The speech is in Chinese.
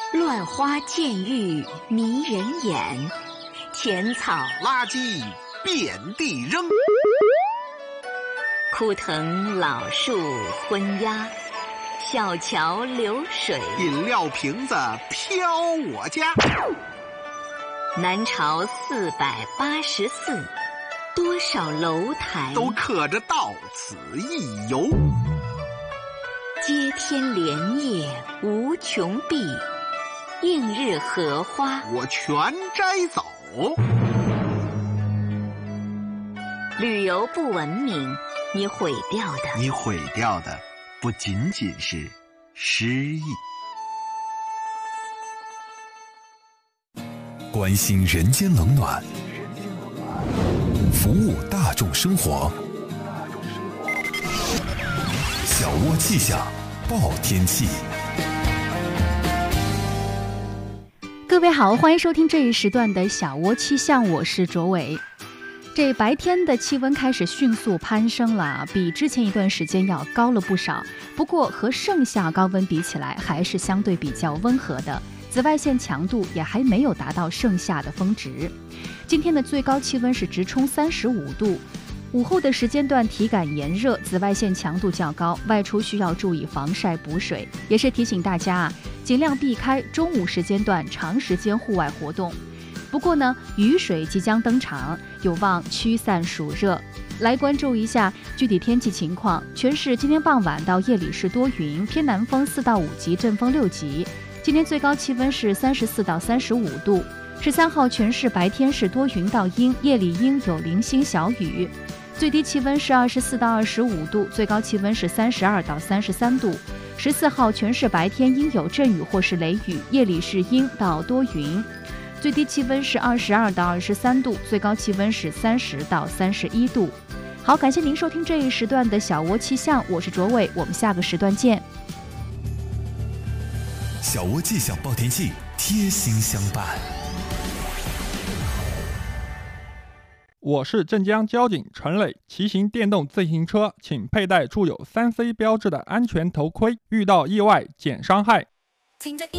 乱花渐欲迷人眼，浅草垃圾遍地扔。 枯藤老树昏鸦，小桥流水饮料瓶子飘我家。 南朝484，多少楼台都刻着到此一游。 接天莲叶无穷碧，映日荷花我全摘走。 旅游不文明，你毁掉的不仅仅是诗意。 关心人间冷暖，服务大众生活。小窝气象报天气。 各位好，欢迎收听这一时段的小窝气象，我是卓伟。这白天的气温开始迅速攀升了，比之前一段时间要高了不少。不过和盛夏高温比起来，还是相对比较温和的。紫外线强度也还没有达到盛夏的峰值。今天的最高气温是直冲35度。午后的时间段体感炎热，紫外线强度较高，外出需要注意防晒补水。也是提醒大家尽量避开中午时间段长时间户外活动。不过呢，雨水即将登场，有望驱散暑热。来关注一下具体天气情况。全市今天傍晚到夜里是多云，偏南风4到5级，阵风6级。今天最高气温是34到35度。13号全市白天是多云到阴，夜里阴有零星小雨。最低气温是24到25度，最高气温是32到33度。14号全市白天阴有阵雨或是雷雨，夜里是阴到多云。最低气温是22到23度，最高气温是30到31度。好，感谢您收听这一时段的小窝气象，我是卓伟，我们下个时段见。 小窝气象报天气，贴心相伴。 我是镇江交警陈磊，骑行电动自行车请佩戴注有3C 标志的安全头盔，遇到意外减伤害。